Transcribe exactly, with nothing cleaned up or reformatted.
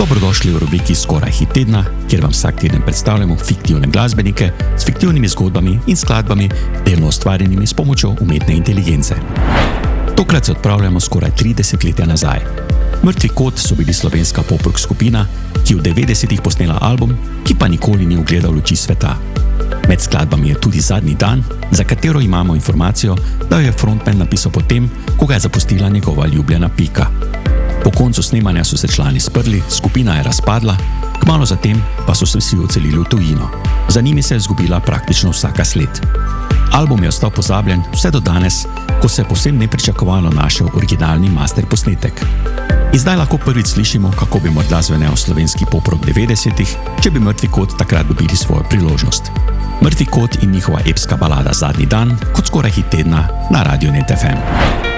Dobrodošli v rubriki Skoraj hit tedna, kjer vam vsak teden predstavljamo fiktivne glasbenike s fiktivnimi zgodbami in skladbami, delno ustvarjenimi s pomočjo umetne inteligence. Tokrat se odpravljamo skoraj tri desetletja nazaj. Mrtvi kot so bili slovenska pop-rock skupina, ki je v devetdesetih posnela album, ki pa nikoli ni ugledal luči sveta. Med skladbami je tudi Zadnji dan, za katero imamo informacijo, da jo je frontman napisal potem, ko ga je zapustila njegova ljubljena Pika. Po koncu snemanja so se člani sprli, skupina je razpadla, kmalu zatem pa so se vsi odselili v tujino. Za njimi se je izgubila praktično vsaka sled. Album je ostal pozabljen vse do danes, ko se je povsem nepričakovano našel originalni master posnetek. In zdaj lahko prvič slišimo, kako bi morda zvenel slovenski pop-rock devetdesetih, če bi Mrtvi kot takrat dobili svojo priložnost. Mrtvi kot in njihova epska balada Zadnji dan, kot skoraj hit tedna na Radiu Net F M.